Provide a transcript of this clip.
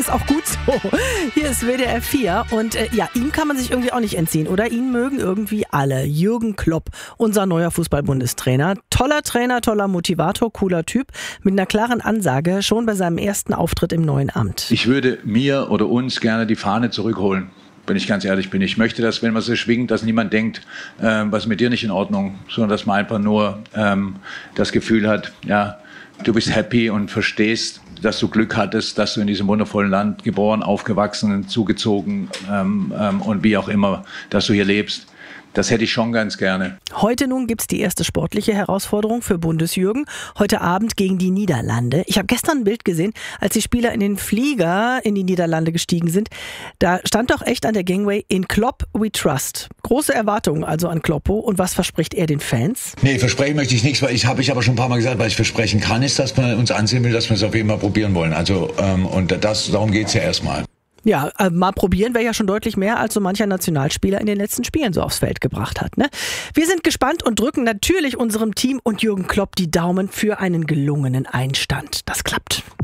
ist auch gut so. Hier ist WDR 4 und ihm kann man sich irgendwie auch nicht entziehen, oder? Ihn mögen irgendwie alle. Jürgen Klopp, unser neuer Fußball-Bundestrainer. Toller Trainer, toller Motivator, cooler Typ, mit einer klaren Ansage schon bei seinem ersten Auftritt im neuen Amt. Ich würde mir oder uns gerne die Fahne zurückholen. Wenn ich ganz ehrlich bin. Ich möchte, dass, wenn man sie schwingt, dass niemand denkt, was mit dir nicht in Ordnung, sondern dass man einfach nur das Gefühl hat, ja, du bist happy und verstehst, dass du Glück hattest, dass du in diesem wundervollen Land geboren, aufgewachsen, zugezogen und wie auch immer, dass du hier lebst. Das hätte ich schon ganz gerne. Heute nun gibt's die erste sportliche Herausforderung für Bundesjürgen. Heute Abend gegen die Niederlande. Ich habe gestern ein Bild gesehen, als die Spieler in den Flieger in die Niederlande gestiegen sind. Da stand doch echt an der Gangway: In Klopp we trust. Große Erwartungen also an Kloppo. Und was verspricht er den Fans? Nee, versprechen möchte ich nichts, weil ich aber schon ein paar Mal gesagt, was ich versprechen kann, ist, dass man uns ansehen will, dass wir es auf jeden Fall probieren wollen. Also darum geht's ja erstmal. Ja, mal probieren wäre ja schon deutlich mehr, als so mancher Nationalspieler in den letzten Spielen so aufs Feld gebracht hat, ne? Wir sind gespannt und drücken natürlich unserem Team und Jürgen Klopp die Daumen für einen gelungenen Einstand. Das klappt.